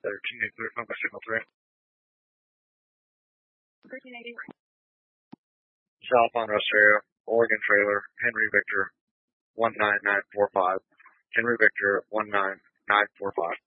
13, clear from my signal 3. 1380. South on rest area, Oregon trailer, Henry Victor 19945. Henry Victor 19945.